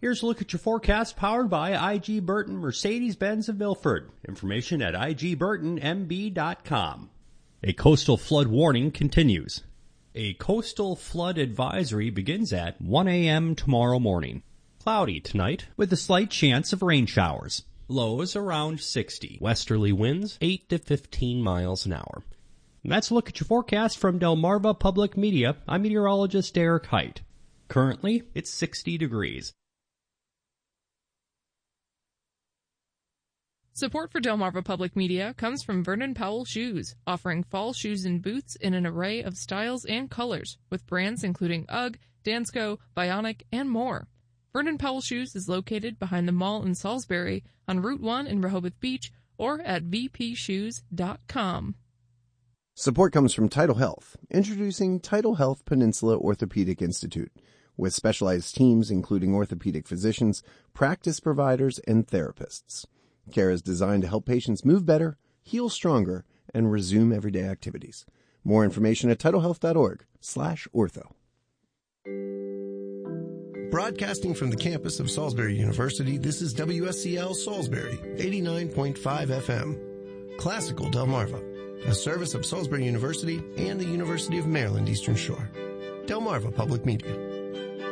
Here's a look at your forecast powered by IG Burton Mercedes-Benz of Milford. Information at igburtonmb.com. A coastal flood warning continues. A coastal flood advisory begins at 1 a.m. tomorrow morning. Cloudy tonight with a slight chance of rain showers. Lows around 60. Westerly winds 8 to 15 miles an hour. And that's a look at your forecast from Delmarva Public Media. I'm meteorologist Derek Height. Currently, it's 60 degrees. Support for Delmarva Public Media comes from Vernon Powell Shoes, offering fall shoes and boots in an array of styles and colors, with brands including UGG, Dansko, Bionic, and more. Vernon Powell Shoes is located behind the mall in Salisbury, on Route 1 in Rehoboth Beach, or at vpshoes.com. Support comes from Tidal Health, introducing Tidal Health Peninsula Orthopedic Institute, with specialized teams including orthopedic physicians, practice providers, and therapists. Care is designed to help patients move better, heal stronger, and resume everyday activities. More information at tidalhealth.org/ortho. Broadcasting from the campus of Salisbury University, this is WSCL Salisbury, 89.5 FM. Classical Delmarva, a service of Salisbury University and the University of Maryland Eastern Shore. Delmarva Public Media.